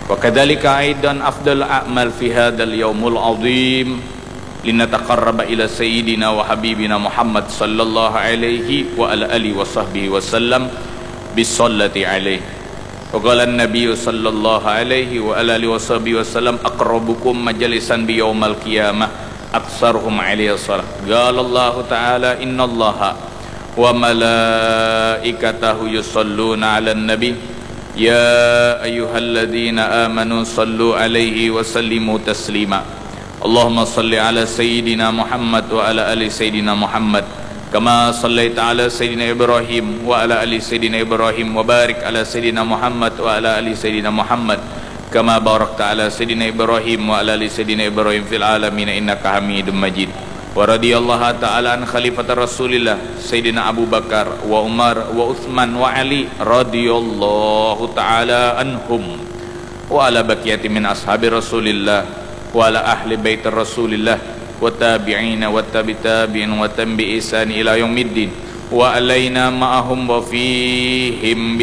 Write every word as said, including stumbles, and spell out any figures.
وكذلك أيضا أفضل الأعمال في هذا اليوم العظيم لنتقرب إلى سيدنا وحبيبنا محمد صلى الله عليه وعلى آله وصحبه وسلم بالصلاة عليه. وقال النبي صلى الله عليه وعلى آله وصحبه وسلم أقربكم مجلسا بيوم القيامة أكثرهم عليه الصلاة. قال الله تعالى إن الله وملائكته يصلون على النبي يا أيها الذين آمنوا صلوا عليه وسلموا تسليما. اللهم صل على سيدنا محمد وعلى آل سيدنا محمد كما صليت على سيدنا إبراهيم وعلى آل سيدنا إبراهيم وبارك على سيدنا محمد وعلى آل سيدنا محمد كما باركت على سيدنا إبراهيم وعلى آل سيدنا إبراهيم في العالمين إنك حميد مجيد. ورضي الله تعالى عن خليفة رسول الله سيدنا أبو بكر وعمر وعثمان وعلي رضي الله تعالى عنهم وعلى بقية من أصحاب رسول الله وعلى أهل بيت رسول الله والتابعين والتابعين وتم بإحسان إلى يوم الدين وعلينا معهم وفيهم